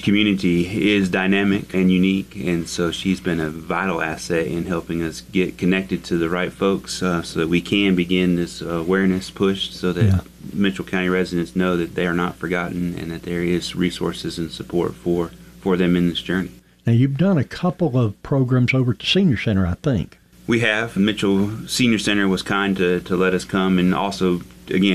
community is dynamic and unique, and so she's been a vital asset in helping us get connected to the right folks so that we can begin this awareness push so that Mitchell County residents know that they are not forgotten and that there is resources and support for them in this journey. Now, you've done a couple of programs over at the Senior Center, I think. We have. Mitchell Senior Center was kind to let us come and also, again,